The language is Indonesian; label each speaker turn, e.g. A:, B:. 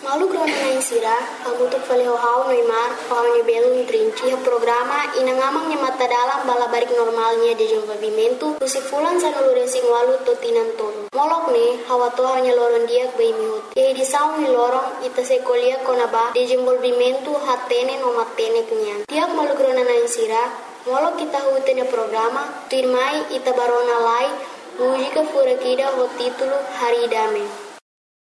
A: Malu krona na insira, hamutuk fale hau Neymar, hau ni belo trinci ha programa inangamang nya mata dalam bala barik normalnya de desenvolvimento tusi fulan sa nulu resing walu totinan tolo. Molok ne hawa to hanya loron dia bai mihut. Ye di saung ni lorong ita sekolia kona ba de desenvolvimento hatene no matene knyan. Tiap malu krona na insira, molok kita hutene programa tirmai ita barona lai música furakida ho título Haridame.